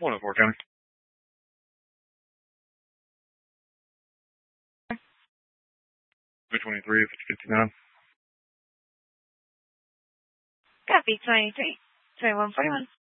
104 County. $223 if it's 59. Copy 23. 2141.